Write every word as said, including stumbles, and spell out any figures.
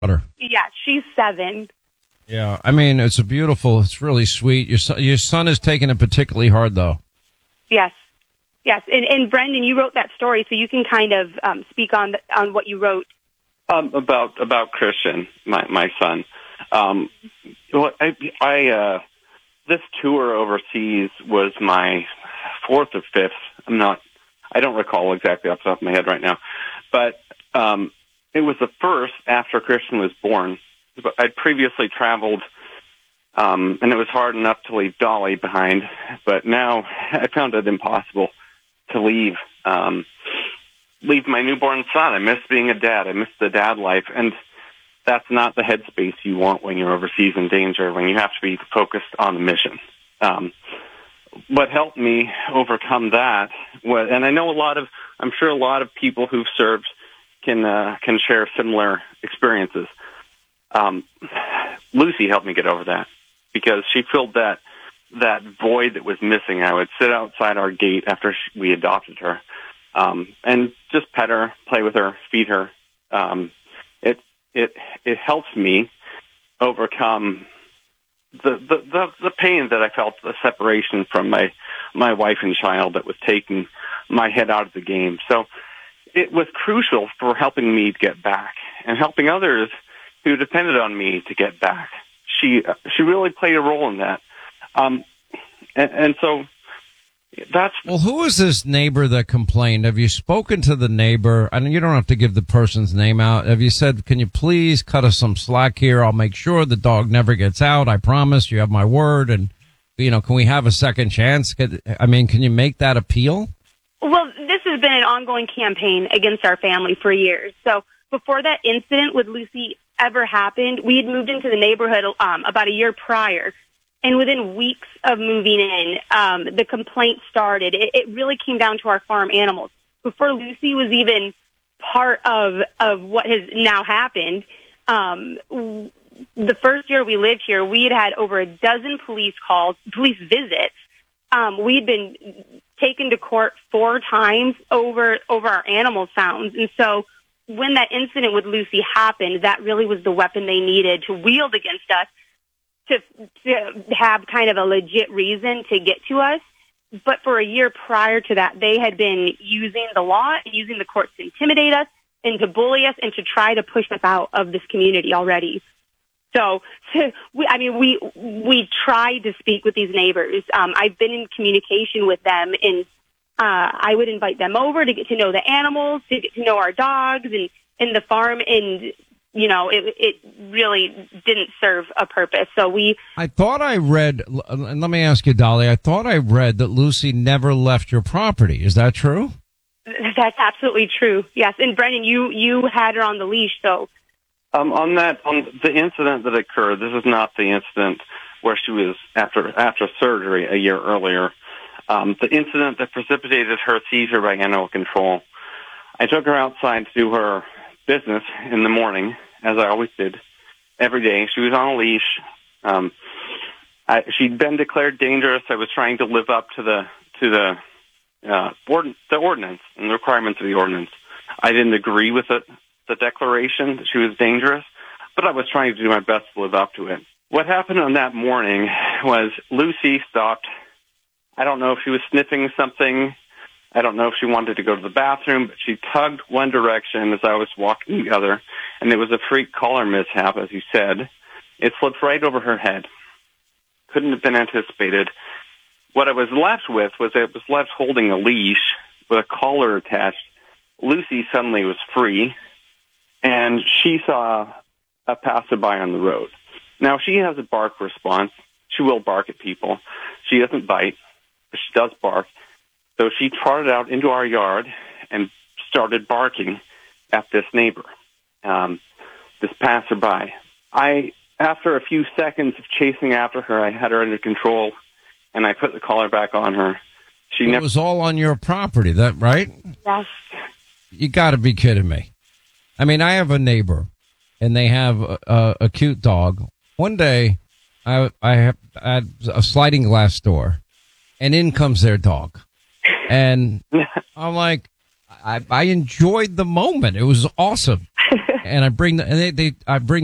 daughter? Yeah, she's seven. Yeah, I mean, it's a beautiful, it's really sweet. Your son, your son is taking it particularly hard, though. Yes. Yes. And, and Brendan, you wrote that story, so you can kind of um, speak on the, on what you wrote. Um, about about Christian, my my son. Um, well, I, I uh, this tour overseas was my fourth or fifth. I'm not. I don't recall exactly off the top of my head right now, but um, it was the first after Christian was born. I'd previously traveled, um, and it was hard enough to leave Dolly behind, but now I found it impossible to leave. Um, leave my newborn son. I miss being a dad. I miss the dad life. And that's not the headspace you want when you're overseas in danger, when you have to be focused on the mission. Um, what helped me overcome that was, and I know a lot of, I'm sure a lot of people who've served can, uh, can share similar experiences. Um, Lucy helped me get over that because she filled that, that void that was missing. I would sit outside our gate after she, we adopted her. Um, and just pet her, play with her, feed her. Um, it it it helps me overcome the, the the the pain that I felt, the separation from my my wife and child that was taking my head out of the game. So it was crucial for helping me to get back and helping others who depended on me to get back. She she really played a role in that. Um, and, and so. That's well, who is this neighbor that complained? Have you spoken to the neighbor? I mean, you don't have to give the person's name out. Have you said, can you please cut us some slack here? I'll make sure the dog never gets out. I promise. You have my word. And, you know, can we have a second chance? I mean, can you make that appeal? Well, this has been an ongoing campaign against our family for years. So before that incident with Lucy ever happened, we had moved into the neighborhood um, about a year prior. And within weeks of moving in, um, the complaint started. It, it really came down to our farm animals. Before Lucy was even part of of what has now happened, um, the first year we lived here, we had had over a dozen police calls, police visits. Um, we'd been taken to court four times over over our animal sounds. And so when that incident with Lucy happened, that really was the weapon they needed to wield against us. To, to have kind of a legit reason to get to us. But for a year prior to that, they had been using the law and using the courts to intimidate us and to bully us and to try to push us out of this community already. So, we, I mean, we we tried to speak with these neighbors. Um, I've been in communication with them, and uh, I would invite them over to get to know the animals, to get to know our dogs and, and the farm, and you know, it it really didn't serve a purpose. So we... I thought I read, and let me ask you, Dolly, I thought I read that Lucy never left your property. Is that true? That's absolutely true, yes. And Brendan, you, you had her on the leash, so... Um, on that, on the incident that occurred, this is not the incident where she was after after surgery a year earlier. Um, the incident that precipitated her seizure by animal control. I took her outside to do her business in the morning, as I always did, every day. She was on a leash. Um, I, she'd been declared dangerous. I was trying to live up to the to the uh, ord- the ordinance and the requirements of the ordinance. I didn't agree with it, the declaration that she was dangerous, but I was trying to do my best to live up to it. What happened on that morning was Lucy stopped. I don't know if she was sniffing something. I don't know if she wanted to go to the bathroom, but she tugged one direction as I was walking the other, and it was a freak collar mishap, as you said. It slipped right over her head. Couldn't have been anticipated. What I was left with was I was left holding a leash with a collar attached. Lucy suddenly was free, and she saw a passerby on the road. Now, she has a bark response. She will bark at people. She doesn't bite, but she does bark. So she trotted out into our yard and started barking at this neighbor, um, this passerby. I, after a few seconds of chasing after her, I had her under control, and I put the collar back on her. She it never- was all on your property, that right? Yes. You got to be kidding me. I mean, I have a neighbor, and they have a, a, a cute dog. One day, I, I had a sliding glass door, and in comes their dog. And I'm like, I, I enjoyed the moment. It was awesome. and I bring the, and they, they I bring